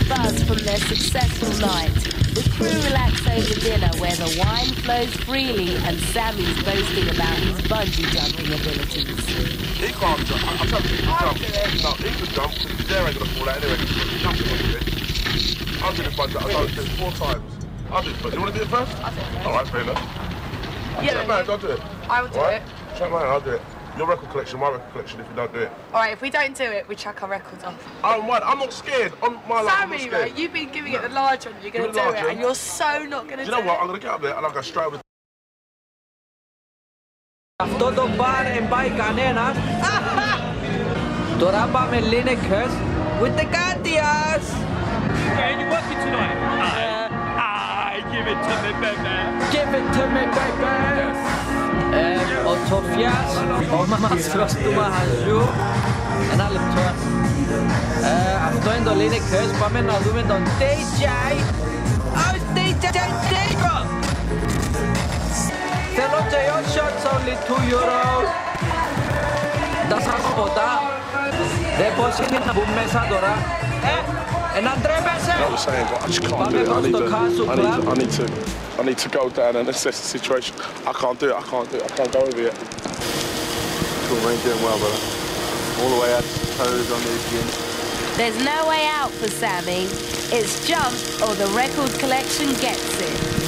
buzz from their successful night. The crew relax over dinner where the wine flows freely and Sammy's boasting about his bungee jumping abilities. He can't jump. I'm telling you, he can jump. No, he can jump because his hair ain't going to fall out anyway because there's nothing on it. I'll do this bungee. I'll do it 4 times. I'll do it first. You want to do it first? I'll do it first. All right, fair enough. Yeah, I'll do it. I will do it. Check mine, I'll do it. Your record collection, my record collection if you don't do it. Alright, if we don't do it, we chuck our records off. I'm not scared. On my life, I'm not Sammy, scared. right, you've been giving it the large one, you're going to do it, and you're so not going to do it. Do you know what? I'm going to get up there and I'll go straight with. Αυτό το μπαρ δεν πάει κανένας. Τώρα πάμε Lineker's with the Gandias. Yeah, you working tonight? Give it to me, baby. Give it to me, baby. Ο Σοφιάς, ο μαμαστρός του μαγαζιού. Ένα λεπτό. Αυτό είναι το Lineker's. Πάμε να δούμε τον DJ. DJ Diego. Θέλω και your shots, only €2. Τα σας ποτά. Δεν πώς είναι να μπουν μέσα τώρα. Να ντρέπεσαι. Πάμε προς το Castle Club. I need to go down and assess the situation. I can't do it. I can't go over yet. Cool, man, doing well, brother. All the way out to toes on these again. There's no way out for Sammy. It's jump or the record collection gets it.